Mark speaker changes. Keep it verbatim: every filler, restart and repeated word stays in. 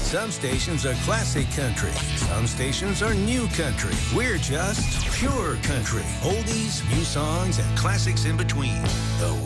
Speaker 1: Some stations are classic country. Some stations are new country. We're just pure country. Oldies, new songs, and classics in between. The